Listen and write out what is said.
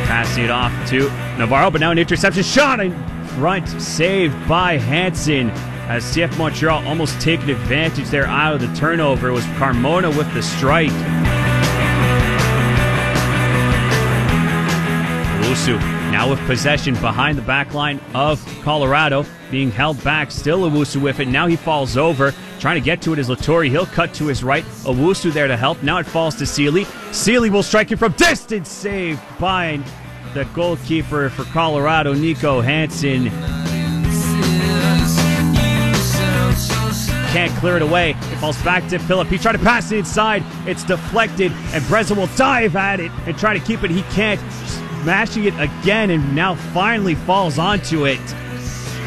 Passing it off to Navarro, but now an interception. Shot in front, saved by Hansen. As CF Montreal almost taken advantage there out of the turnover. It was Carmona with the strike. Owusu now with possession behind the back line of Colorado. Being held back, still Owusu with it. Now he falls over. Trying to get to it is Lattori. He'll cut to his right. Owusu there to help. Now it falls to Sealy. Sealy will strike it from distance. Saved by the goalkeeper for Colorado, Nico Hansen. Can't clear it away. It falls back to Philip. He tried to pass it inside. It's deflected, and Breza will dive at it and try to keep it. He can't. Smashing it again, and now finally falls onto it.